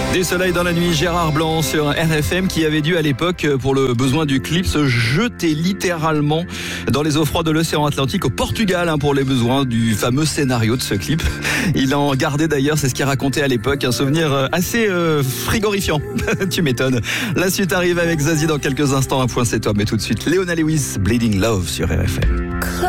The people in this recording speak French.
Des soleils dans la nuit, Gérard Blanc sur RFM qui avait dû à l'époque, pour le besoin du clip, se jeter littéralement dans les eaux froides de l'océan Atlantique au Portugal pour les besoins du fameux scénario de ce clip. Il en gardait d'ailleurs, c'est ce qu'il racontait à l'époque, un souvenir assez frigorifiant. Tu m'étonnes. La suite arrive avec Zazie dans quelques instants. Un point c'est toi, mais tout de suite Leona Lewis, Bleeding Love sur RFM.